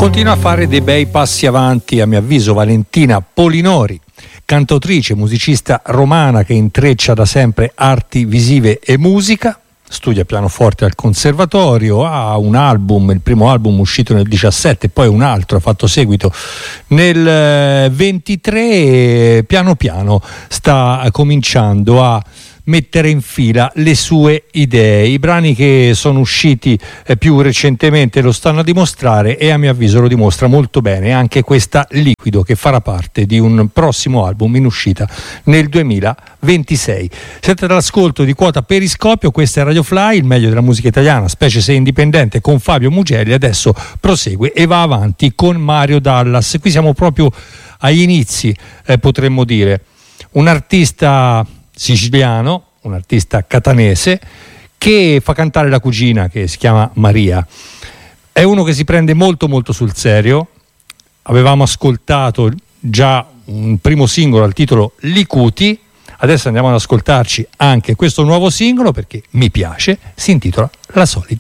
Continua a fare dei bei passi avanti, a mio avviso, Valentina Polinori, cantautrice, musicista romana che intreccia da sempre arti visive e musica. Studia pianoforte al conservatorio, ha un album, il primo album uscito nel 17, poi un altro ha fatto seguito nel 23, piano piano sta cominciando a mettere in fila le sue idee. I brani che sono usciti più recentemente lo stanno a dimostrare, e a mio avviso lo dimostra molto bene anche questa Liquido, che farà parte di un prossimo album in uscita nel 2026. Siete all'ascolto di Quota Periscopio, questa è Radio Fly, il meglio della musica italiana, specie se indipendente, con Fabio Mugelli. Adesso prosegue e va avanti con Mario Dallas. Qui siamo proprio agli inizi, potremmo dire. Un artista siciliano, un artista catanese che fa cantare la cugina, che si chiama Maria. È uno che si prende molto molto sul serio. Avevamo ascoltato già un primo singolo al titolo Licuti, adesso andiamo ad ascoltarci anche questo nuovo singolo perché mi piace, si intitola La Solita.